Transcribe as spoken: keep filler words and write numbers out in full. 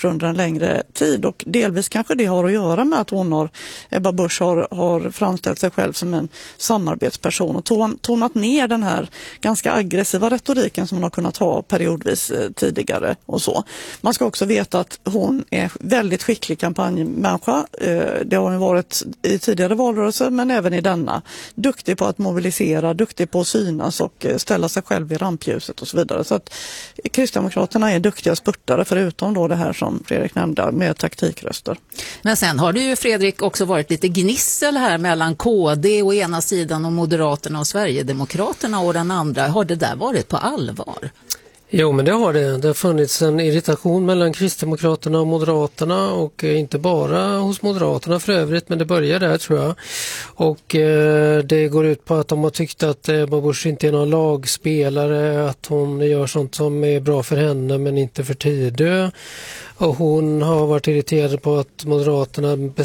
siffror under en längre tid, och delvis kanske det har att göra med att hon har, Ebba Busch har, har framställt sig själv som en samarbetsperson och ton, tonat ner den här ganska aggressiva retoriken som hon har kunnat ha periodvis eh, tidigare och så. Man ska också veta att hon är väldigt skicklig kampanjmänniska. Eh, det har hon varit i tidigare valrörelser men även i denna. Duktig på att mobilisera, duktig på att synas och eh, ställa sig själv i rampljuset och så vidare. Så att Kristdemokraterna är duktiga spurtare, förutom då det här som Fredrik nämnde med taktikröster. Men sen har det ju, Fredrik, också varit lite gnissel här mellan K D å ena sidan och Moderaterna och Sverigedemokraterna och den andra. Har det där varit på allvar? Jo, men det har det. Det har funnits en irritation mellan Kristdemokraterna och Moderaterna, och inte bara hos Moderaterna för övrigt, men det börjar där tror jag. Och eh, det går ut på att de har tyckt att Ebba Busch inte är någon lagspelare, att hon gör sånt som är bra för henne men inte för Tidö. Och hon har varit irriterad på att Moderaterna